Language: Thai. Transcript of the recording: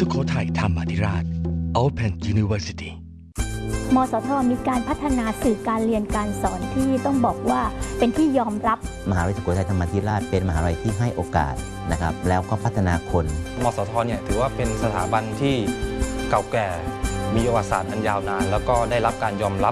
สุโขทัยธรรมาธิราช Open University มสทมีการพัฒนาสื่อการเรียนการสอนที่ต้องบอกว่าเป็นที่ยอมรับมหาวิทยาลัยสุโขทัยธรรมาธิราชเป็นมหาวิทยาลัยที่ให้โอกาสนะครับแล้วก็พัฒนาคนมสทเนี่ยถือว่าเป็นสถาบันที่เก่าแก่มีประวัติศาสตร์อันยาวนานแล้วก็ได้รับการยอมรับ